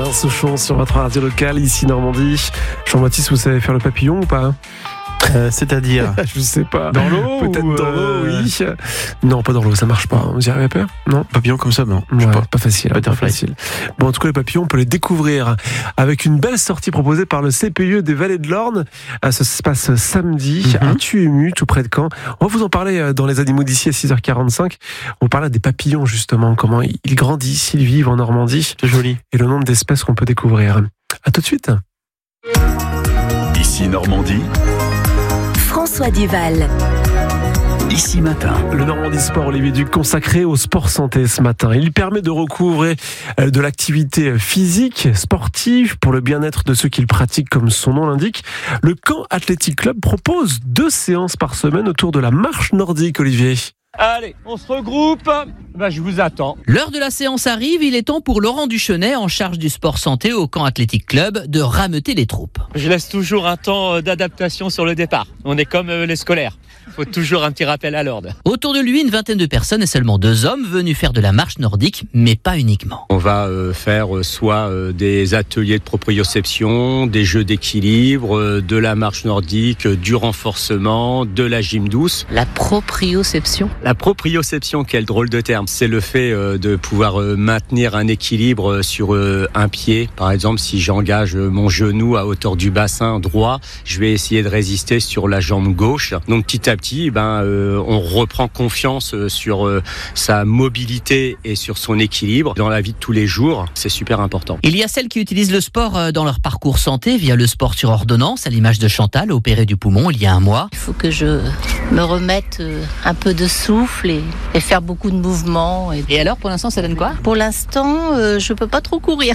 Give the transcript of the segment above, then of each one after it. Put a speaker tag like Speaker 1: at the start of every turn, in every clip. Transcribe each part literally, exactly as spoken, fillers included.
Speaker 1: Alain Souchon sur votre radio locale, ici Normandie. Jean-Baptiste, vous savez faire le papillon ou pas ?
Speaker 2: Euh, c'est-à-dire
Speaker 1: Je sais pas.
Speaker 2: Dans l'eau
Speaker 1: Peut-être
Speaker 2: ou
Speaker 1: dans
Speaker 2: euh...
Speaker 1: l'eau, oui. Non, pas dans l'eau, ça marche pas. Vous y arrivez pas ? Non.
Speaker 2: Papillon comme ça, non.
Speaker 1: Ouais,
Speaker 2: Je sais
Speaker 1: pas.
Speaker 2: pas.
Speaker 1: pas facile. Pas
Speaker 2: Butterfly.
Speaker 1: facile. Bon, en tout cas, les papillons, on peut les découvrir avec une belle sortie proposée par le C P I E des Vallées de l'Orne. Ça se passe samedi
Speaker 2: Mm-hmm.
Speaker 1: à Tuému, tout près de Caen. On va vous en parler dans les animaux d'ici à six heures quarante-cinq. On parle des papillons, justement, comment ils grandissent, ils vivent en Normandie.
Speaker 2: C'est joli.
Speaker 1: Et le nombre d'espèces qu'on peut découvrir. À tout de suite.
Speaker 3: Ici Normandie.
Speaker 4: François Duval.
Speaker 3: Ici Matin.
Speaker 1: Le Normandie Sport, Olivier Duc, consacré au sport santé ce matin. Il permet de recouvrer de l'activité physique, sportive, pour le bien-être de ceux qui le pratiquent comme son nom l'indique. Le Caen Athletic Club propose deux séances par semaine autour de la marche nordique, Olivier.
Speaker 5: Allez, on se regroupe. Ben, je vous attends.
Speaker 6: L'heure de la séance arrive, il est temps pour Laurent Duchenet, en charge du sport santé au Caen Athletic Club, de rameuter les troupes.
Speaker 5: Je laisse toujours un temps d'adaptation sur le départ. On est comme les scolaires. Il faut toujours un petit rappel à l'ordre.
Speaker 6: Autour de lui, une vingtaine de personnes et seulement deux hommes venus faire de la marche nordique, mais pas uniquement.
Speaker 7: On va euh, faire euh, soit euh, des ateliers de proprioception, des jeux d'équilibre, euh, de la marche nordique, euh, du renforcement, de la gym douce.
Speaker 6: La proprioception ?
Speaker 7: La proprioception, quel drôle de terme. C'est le fait euh, de pouvoir euh, maintenir un équilibre sur euh, un pied. Par exemple, si j'engage euh, mon genou à hauteur du bassin droit, je vais essayer de résister sur la jambe gauche. Donc petit à petit, ben, euh, on reprend confiance sur euh, sa mobilité et sur son équilibre dans la vie de tous les jours. C'est super important.
Speaker 6: Il y a celles qui utilisent le sport dans leur parcours santé via le sport sur ordonnance, à l'image de Chantal, opérée du poumon il y a un mois.
Speaker 8: Il faut que je me remette un peu de souffle et, et faire beaucoup de mouvements. Et,
Speaker 6: et alors, pour l'instant, ça donne quoi ?
Speaker 8: Pour l'instant, euh, je peux pas trop courir.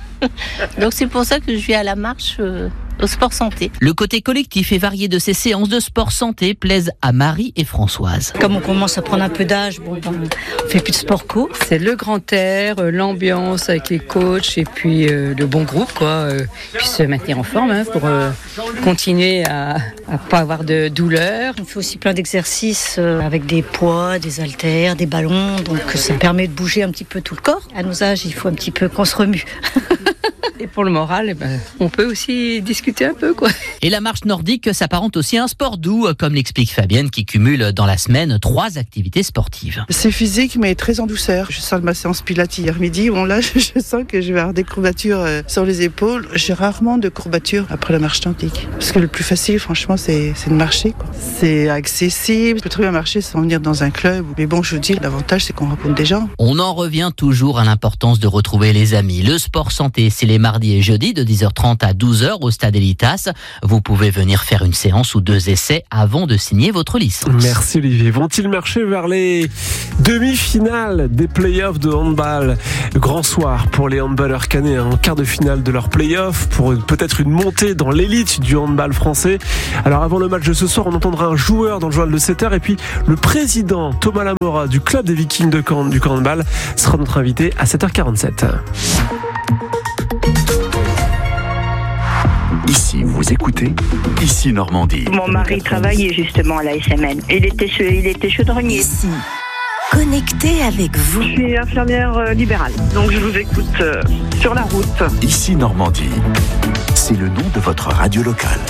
Speaker 8: Donc c'est pour ça que je vais à la marche euh, au sport santé.
Speaker 6: Le côté collectif et varié de ces séances de sport santé plaisent à Marie et Françoise.
Speaker 9: Comme on commence à prendre un peu d'âge, bon, ben, on fait plus de sport co.
Speaker 10: C'est le grand air, l'ambiance avec les coachs et puis euh, le bon groupe, quoi. Euh, puis se maintenir en forme hein, pour euh, continuer à à pas avoir de douleur.
Speaker 9: On fait aussi plein d'exercices euh, avec des poids, des haltères, des ballons, donc ça permet de bouger un petit peu tout le corps. À nos âges, il faut un petit peu qu'on se remue.
Speaker 10: Et pour le moral, eh ben, on peut aussi discuter un peu, quoi.
Speaker 6: Et la marche nordique s'apparente aussi à un sport doux, comme l'explique Fabienne, qui cumule dans la semaine trois activités sportives.
Speaker 11: C'est physique, mais très en douceur. Je sors de ma séance pilates hier midi. Bon, là, je sens que je vais avoir des courbatures sur les épaules. J'ai rarement de courbatures après la marche nordique. Parce que le plus facile, franchement, c'est, c'est de marcher, quoi. C'est accessible. Je peux très bien marcher sans venir dans un club. Mais bon, je vous dis, l'avantage, c'est qu'on rencontre des gens.
Speaker 6: On en revient toujours à l'importance de retrouver les amis. Le sport santé, c'est les mardis et jeudis de dix heures trente à douze heures au stade Elitas. Vous pouvez venir faire une séance ou deux essais avant de signer votre licence.
Speaker 1: Merci Olivier. Vont-ils marcher vers les demi-finales des playoffs de handball ? Grand soir pour les handballeurs canéens en quart de finale de leur playoff pour peut-être une montée dans l'élite du handball français. Alors avant le match de ce soir, on entendra un joueur dans le journal de sept heures et puis le président Thomas Lamora du club des Vikings de Caen, du handball sera notre invité à sept heures quarante-sept.
Speaker 3: Ici, vous écoutez Ici Normandie.
Speaker 12: Mon mari travaillait justement à la S M N. Il était, il était chaudronnier.
Speaker 4: Ici, connecté avec vous.
Speaker 12: Je suis infirmière euh, libérale, donc je vous écoute euh, sur la route.
Speaker 3: Ici Normandie, c'est le nom de votre radio locale.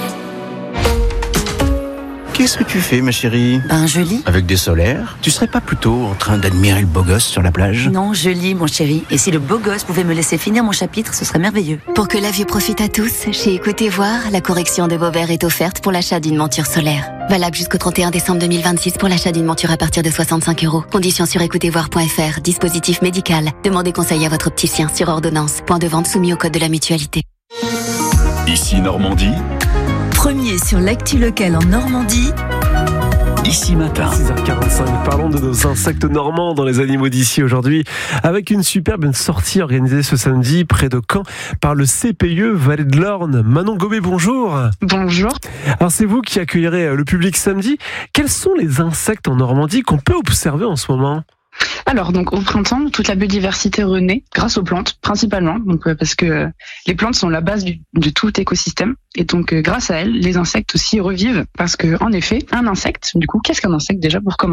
Speaker 2: Qu'est-ce que tu fais, ma chérie ?
Speaker 4: Ben, je lis.
Speaker 2: Avec des solaires ? Tu serais pas plutôt en train d'admirer le beau gosse sur la plage ?
Speaker 4: Non, je lis, mon chéri. Et si le beau gosse pouvait me laisser finir mon chapitre, ce serait merveilleux. Pour que la vue profite à tous, chez Écoutez Voir, la correction de vos verres est offerte pour l'achat d'une monture solaire. Valable jusqu'au trente et un décembre deux mille vingt-six pour l'achat d'une monture à partir de soixante-cinq euros. Conditions sur écoutez voir point f r. Dispositif médical. Demandez conseil à votre opticien sur ordonnance. Point de vente soumis au code de la mutualité.
Speaker 3: Ici Normandie.
Speaker 4: Premier sur l'actu locale en Normandie.
Speaker 3: Ici Matin.
Speaker 1: six heures quarante-cinq, parlons de nos insectes normands dans les animaux d'ici aujourd'hui, avec une superbe sortie organisée ce samedi près de Caen par le C P I E Vallées de l'Orne. Manon Gobet, bonjour.
Speaker 13: Bonjour.
Speaker 1: Alors c'est vous qui accueillerez le public samedi. Quels sont les insectes en Normandie qu'on peut observer en ce moment ?
Speaker 13: Alors, donc au printemps, toute la biodiversité renaît grâce aux plantes, principalement, donc euh, parce que euh, les plantes sont la base du, de tout écosystème, et donc euh, grâce à elles, les insectes aussi revivent, parce que en effet, un insecte, du coup, qu'est-ce qu'un insecte déjà pour commencer ?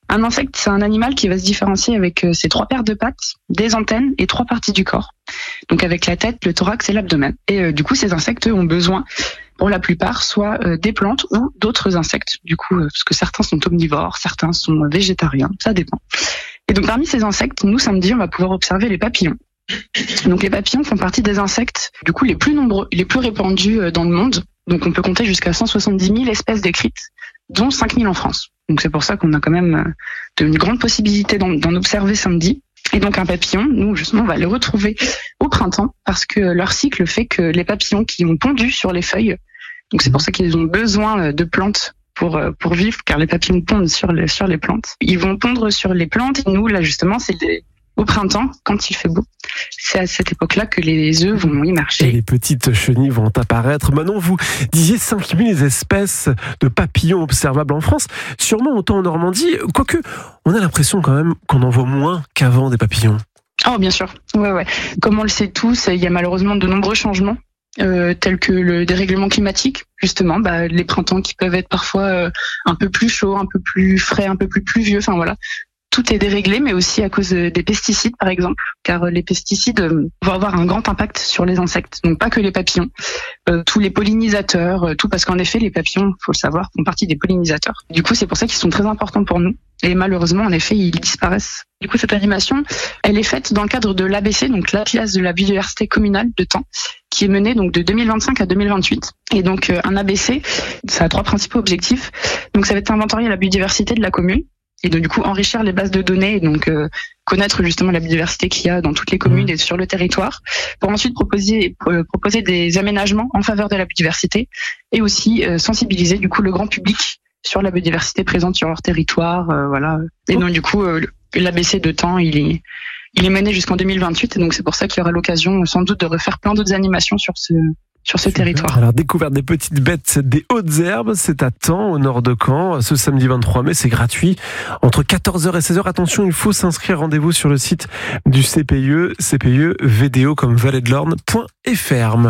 Speaker 13: Un insecte, c'est un animal qui va se différencier avec euh, ses trois paires de pattes, des antennes et trois parties du corps. Donc avec la tête, le thorax et l'abdomen. Et euh, du coup, ces insectes ont besoin, pour la plupart, soit euh, des plantes ou d'autres insectes. Du coup, euh, parce que certains sont omnivores, certains sont végétariens, ça dépend. Et donc parmi ces insectes, nous, samedi, on va pouvoir observer les papillons. Donc les papillons font partie des insectes, du coup, les plus nombreux, les plus répandus euh, dans le monde. Donc on peut compter jusqu'à cent soixante-dix mille espèces décrites, dont cinq mille en France. Donc c'est pour ça qu'on a quand même une grande possibilité d'en, d'en observer samedi. Et donc un papillon, nous justement, on va les retrouver au printemps parce que leur cycle fait que les papillons qui ont pondu sur les feuilles, donc c'est pour ça qu'ils ont besoin de plantes pour pour vivre, car les papillons pondent sur les sur les plantes. Ils vont pondre sur les plantes et nous là justement c'est des au printemps, quand il fait beau. C'est à cette époque-là que les œufs vont y marcher.
Speaker 1: Et les petites chenilles vont apparaître. Manon, vous disiez cinq mille espèces de papillons observables en France. Sûrement autant en Normandie. Quoique, on a l'impression quand même qu'on en voit moins qu'avant des papillons.
Speaker 13: Oh, bien sûr. Ouais, ouais. Comme on le sait tous, il y a malheureusement de nombreux changements. Euh, tels que le dérèglement climatique, justement, bah, les printemps qui peuvent être parfois euh, un peu plus chauds, un peu plus frais, un peu plus pluvieux, enfin voilà. Tout est déréglé, mais aussi à cause des pesticides, par exemple, car les pesticides vont avoir un grand impact sur les insectes. Donc pas que les papillons, euh, tous les pollinisateurs, tout parce qu'en effet, les papillons, faut le savoir, font partie des pollinisateurs. Du coup, c'est pour ça qu'ils sont très importants pour nous. Et malheureusement, en effet, ils disparaissent. Du coup, cette animation, elle est faite dans le cadre de l'A B C, donc l'Atlas de la biodiversité communale de Taon, qui est menée donc de deux mille vingt-cinq à deux mille vingt-huit. Et donc un A B C, ça a trois principaux objectifs. Donc ça va être inventorier la biodiversité de la commune. Et donc, du coup, enrichir les bases de données et donc euh, connaître justement la biodiversité qu'il y a dans toutes les communes et sur le territoire, pour ensuite proposer euh, proposer des aménagements en faveur de la biodiversité et aussi euh, sensibiliser du coup le grand public sur la biodiversité présente sur leur territoire, euh, voilà. Et donc du coup, euh, l'A B C de Taon, il est il est mené jusqu'en deux mille vingt-huit et donc c'est pour ça qu'il y aura l'occasion sans doute de refaire plein d'autres animations sur ce sur ce territoire.
Speaker 1: Alors, découverte des petites bêtes des hautes herbes, c'est à Taon, au nord de Caen, ce samedi vingt-trois mai, c'est gratuit, entre quatorze heures et seize heures. Attention, il faut s'inscrire, rendez-vous sur le site du C P I E, C P I E, V D O comme Vallée de l'Orne, point F R.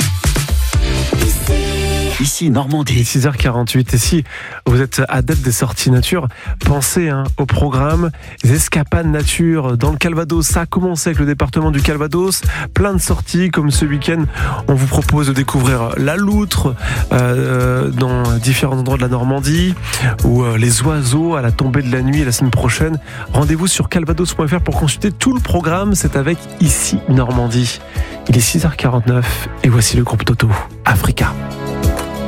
Speaker 3: Ici, Normandie.
Speaker 1: Il est six heures quarante-huit. Et si vous êtes adepte des sorties nature, pensez hein, au programme des escapades nature dans le Calvados. Ça a commencé avec le département du Calvados. Plein de sorties, comme ce week-end. On vous propose de découvrir la loutre euh, dans différents endroits de la Normandie ou euh, les oiseaux à la tombée de la nuit la semaine prochaine. Rendez-vous sur calvados point F R pour consulter tout le programme. C'est avec Ici Normandie. Il est six heures quarante-neuf et voici le groupe Toto, Africa.